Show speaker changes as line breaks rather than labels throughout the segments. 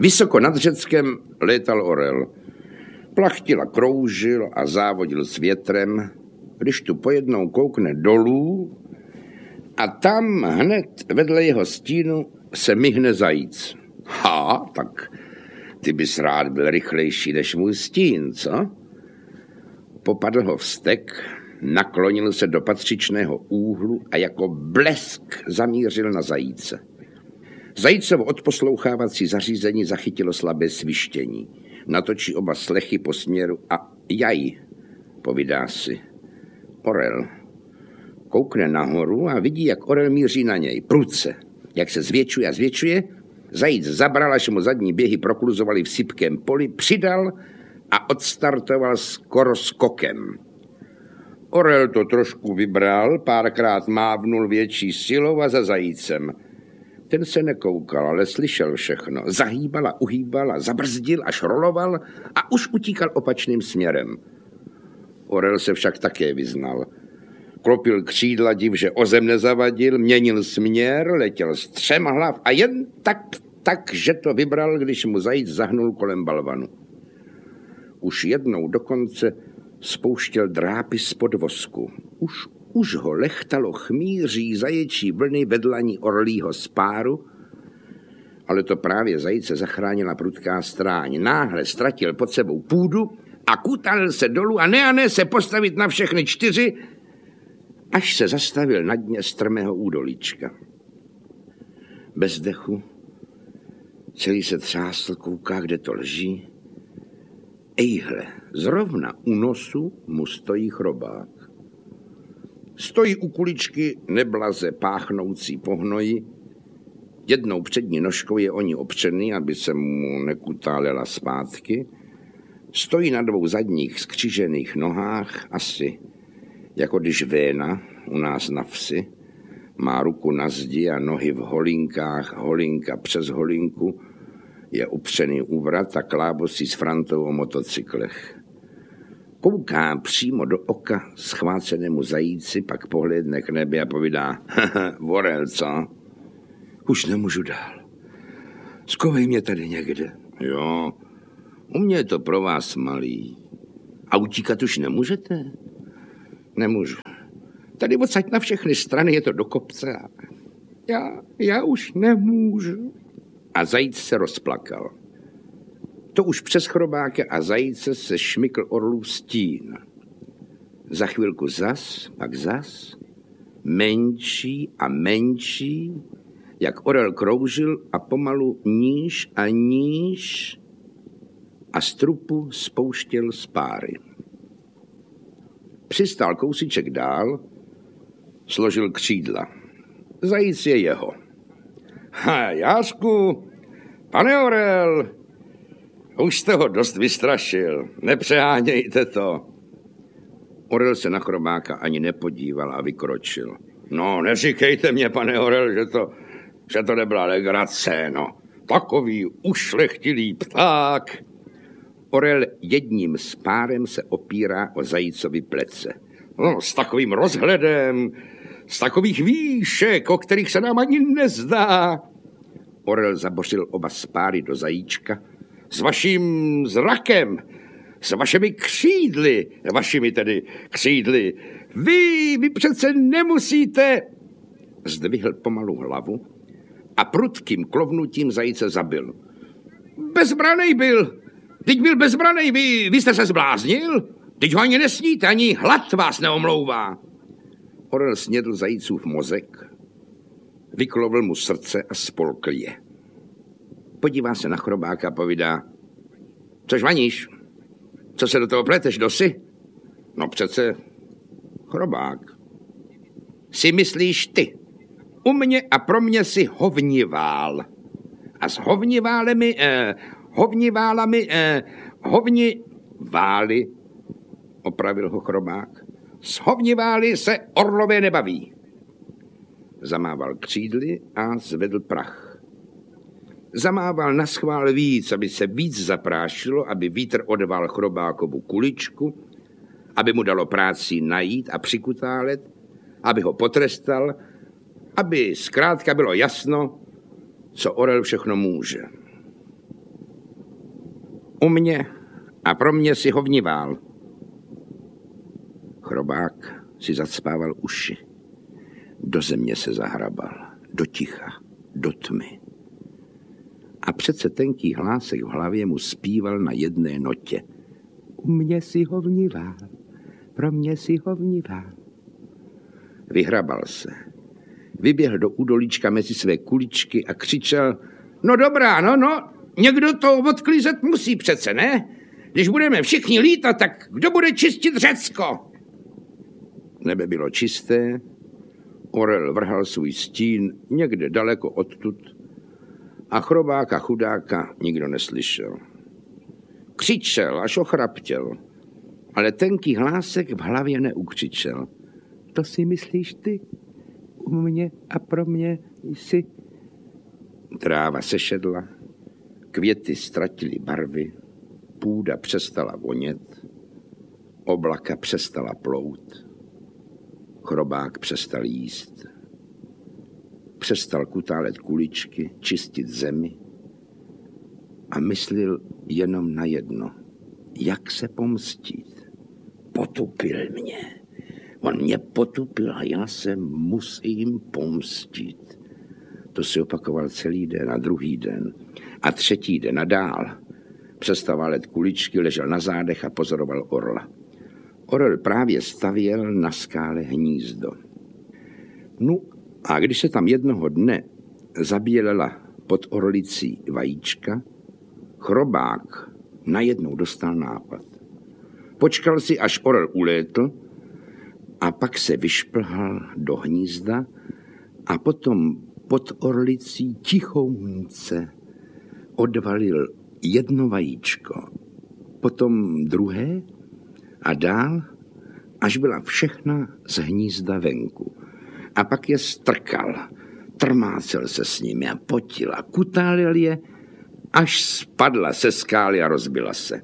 Vysoko nad Řeckem létal orel. Plachtil a kroužil a závodil s větrem, když tu pojednou koukne dolů a tam hned vedle jeho stínu se myhne zajíc. Tak ty bys rád byl rychlejší než můj stín, co? Popadl ho vztek, naklonil se do patřičného úhlu a jako blesk zamířil na zajíce. Zajícovo odposlouchávací zařízení zachytilo slabé svištění. Natočí oba slechy po směru a jaj, povídá si. Orel. Koukne nahoru a vidí, jak orel míří na něj. Prudce. Jak se zvětšuje a zvětšuje, zajíc zabral, až mu zadní běhy prokluzovaly v sypkém poli, přidal a odstartoval skoro skokem. Orel to trošku vybral, párkrát mávnul větší silou a za zajícem. Ten se nekoukal, ale slyšel všechno. Zahýbal a uhýbal a zabrzdil, až roloval a už utíkal opačným směrem. Orel se však také vyznal. Klopil křídla div, že o zem nezavadil, měnil směr, letěl z 3 hlav a jen tak, že to vybral, když mu zajíc zahnul kolem balvanu. Už jednou dokonce spouštěl drápy z podvozku. Už ho lechtalo chmíří zaječí vlny vedlaní orlího spáru, ale to právě zajíce zachránila prudká stráň. Náhle ztratil pod sebou půdu a kutal se dolů a ne se postavit na všechny 4, až se zastavil na dně strmého údolíčka. Bez dechu, celý se třásl, kouká, kde to leží. Ejhle, zrovna u nosu mu stojí chrobák. Stojí u kuličky neblaze páchnoucí po hnoji. Jednou přední nožkou je o ní opřený, aby se mu nekutálela zpátky. Stojí na 2 zadních skřížených nohách, asi jako když Véna u nás na vsi má ruku na zdi a nohy v holinkách, holinka přes holinku, je upřený úvrat a klábosí s Frantou o motocyklech. Kouká přímo do oka schvácenému zajíci, pak pohlédne k nebi a povídá: Orel, co? Už nemůžu dál. Skovej mě tady někde. Jo, u mě je to pro vás malý. A utíkat už nemůžete? Nemůžu. Tady odsaď na všechny strany je to do kopce. Já už nemůžu. A zajíc se rozplakal. To už přes chrobáka a zajíce se šmykl orlův stín. Za chvilku pak zas, menší a menší, jak orel kroužil a pomalu níž a níž a z trupu spouštěl spáry. Přistál kousíček dál, složil křídla. Zajíc je jeho. Jášku, pane orel, už jste ho dost vystrašil, nepřehánějte to. Orel se na chrobáka ani nepodíval a vykročil. No, neříkejte mě, pane orel, že to nebyla legrace, no. Takový ušlechtilý pták. Orel jedním spárem se opírá o zajícovi plece. No, s takovým rozhledem, z takových výšek, o kterých se nám ani nezdá. Orel zabořil oba spáry do zajíčka. S vaším zrakem, s vašimi křídly, Vy přece nemusíte. Zdvihl pomalu hlavu a prudkým klovnutím zajíce zabil. Bezbranej byl. Teď byl bezbranej, vy jste se zbláznil? Teď ho ani nesníte, ani hlad vás neomlouvá. Orel snědl zajícův mozek, vyklovil mu srdce a spolkl je. Podívá se na chrobáka a povídá: Což vaníš? Co se do toho pleteš, dosi? No přece chrobák. Si myslíš ty? U mě a pro mě si hovnivál. A s hovniválemi, hovnivály, opravil ho chrobák. S hovnivály se orlové nebaví. Zamával křídly a zvedl prach. Zamával naschvál víc, aby se víc zaprášilo, aby vítr odval chrobákovu kuličku, aby mu dalo práci najít a přikutálet, aby ho potrestal, aby zkrátka bylo jasno, co orel všechno může. U mě a pro mě si hovnivál. Chrobák si zacpával uši. Do země se zahrabal, do ticha, do tmy. A přece tenký hlásek v hlavě mu zpíval na jedné notě. U mě si hovnivál, pro mě si hovnivál. Vyhrabal se. Vyběhl do údolíčka mezi své kuličky a křičel: No dobrá, no, někdo to odklízet musí přece, ne? Když budeme všichni lítat, tak kdo bude čistit Řecko? Nebe bylo čisté, orel vrhal svůj stín někde daleko odtud a chrobáka chudáka nikdo neslyšel. Křičel, až ochraptěl, ale tenký hlásek v hlavě neukřičel. To si myslíš ty? U mě a pro mě jsi... Tráva sešedla, květy ztratily barvy, půda přestala vonět, oblaka přestala plout, chrobák přestal jíst, přestal kutálet kuličky, čistit zemi a myslel jenom na jedno, jak se pomstit. Potupil mě. On mě potupil a já se musím pomstit. To si opakoval celý den a druhý den a třetí den a dál. Přestal válet kuličky, ležel na zádech a pozoroval orla. Orel právě stavěl na skále hnízdo. No a když se tam jednoho dne zabělela pod orlicí vajíčka, chrobák najednou dostal nápad. Počkal si, až orel ulétl, a pak se vyšplhal do hnízda a potom pod orlicí tichounce odvalil jedno vajíčko, potom druhé a dál, až byla všechna z hnízda venku. A pak je strkal, trmácel se s nimi a potil a kutálil je, až spadla se skály a rozbila se.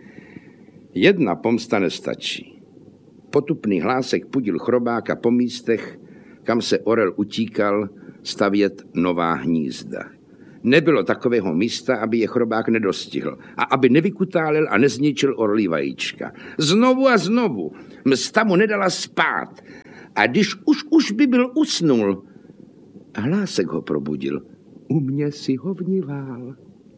Jedna pomsta nestačí. Potupný hlásek pudil chrobáka po místech, kam se orel utíkal stavět nová hnízda. Nebylo takového místa, aby je chrobák nedostihl a aby nevykutálil a nezničil orlí vajíčka. Znovu a znovu msta mu nedala spát a když už by byl usnul, hlásek ho probudil. U mě si hovnivál.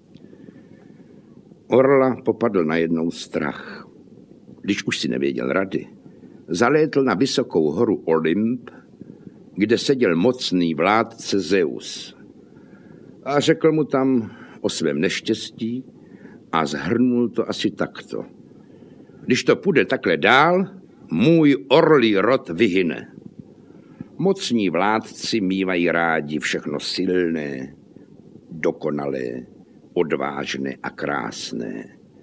Orla popadl najednou strach. Když už si nevěděl rady, zalétl na vysokou horu Olymp, kde seděl mocný vládce Zeus. A řekl mu tam o svém neštěstí a zhrnul to asi takto. Když to půjde takhle dál, můj orlí rod vyhyne. Mocní vládci mívají rádi všechno silné, dokonalé, odvážné a krásné.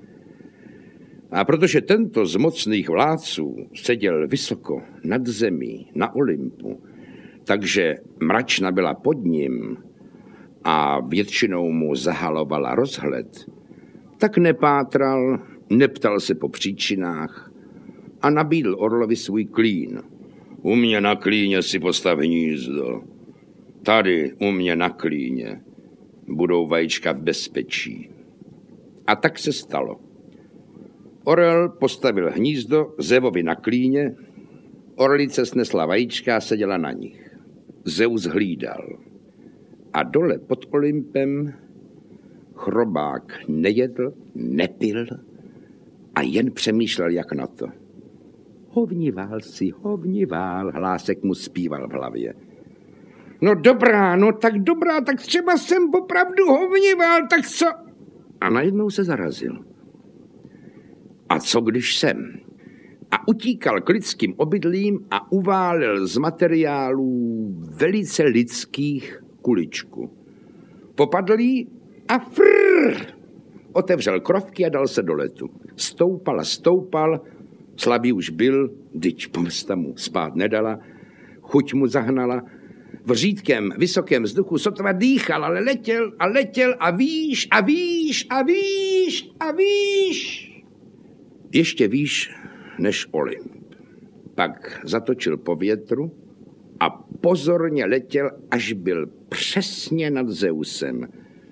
A protože tento z mocných vládců seděl vysoko nad zemí, na Olympu, takže mračna byla pod ním a většinou mu zahalovala rozhled, tak nepátral, neptal se po příčinách a nabídl orlovi svůj klín. U mě na klíně si postav hnízdo. Tady u mě na klíně budou vajíčka v bezpečí. A tak se stalo. Orel postavil hnízdo Zevovi na klíně, orlice snesla vajíčka a seděla na nich. Zeus hlídal. A dole pod Olympem chrobák nejedl, nepil a jen přemýšlel, jak na to. Hovnivál si, hovnivál, hlásek mu zpíval v hlavě. No dobrá, tak třeba jsem opravdu hovnivál, tak co? A najednou se zarazil. A co když jsem? A utíkal k lidským obydlím a uválil z materiálů velice lidských kuličku. Popadl jí a frrr! Otevřel krovky a dal se do letu. Stoupal, slabý už byl, dyť pomsta mu spát nedala, chuť mu zahnala, v řídkém vysokém vzduchu sotva dýchal, ale letěl a výš a výš a výš a výš. Ještě výš než Olymp. Pak zatočil po větru a pozorně letěl, až byl přesně nad Zeusem.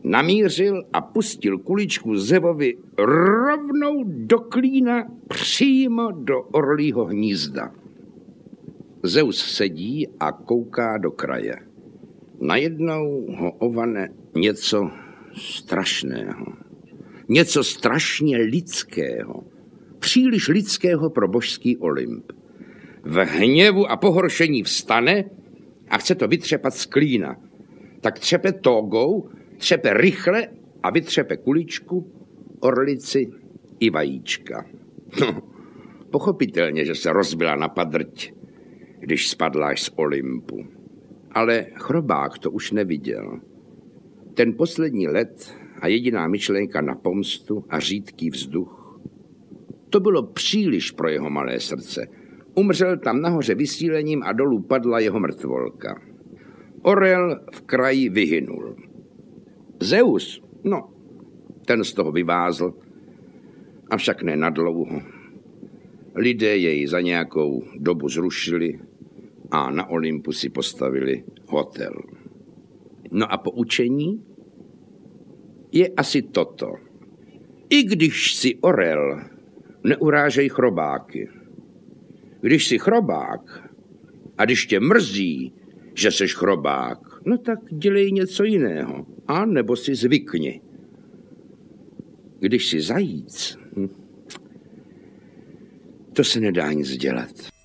namířil a pustil kuličku Zevovi rovnou do klína přímo do orlího hnízda. Zeus sedí a kouká do kraje. Najednou ho ovane něco strašného. Něco strašně lidského. Příliš lidského pro božský Olymp. V hněvu a pohoršení vstane a chce to vytřepat z klína. Tak třepe tógou, třepe rychle a vytřepe kuličku, orlici i vajíčka. No, pochopitelně, že se rozbila na padrť, když spadla až z Olympu. Ale chrobák to už neviděl. Ten poslední let a jediná myšlenka na pomstu a řídký vzduch, to bylo příliš pro jeho malé srdce. Umřel tam nahoře vysílením a dolů padla jeho mrtvolka. Orel v kraji vyhynul. Zeus, no, ten z toho vyvázl, avšak ne nadlouho. Lidé jej za nějakou dobu zrušili a na Olympu si postavili hotel. No a poučení je asi toto. I když si orel, neurážej chrobáky. Když jsi chrobák a když tě mrzí, že seš chrobák, no tak dělej něco jiného, a nebo si zvykni. Když jsi zajíc, to se nedá nic dělat.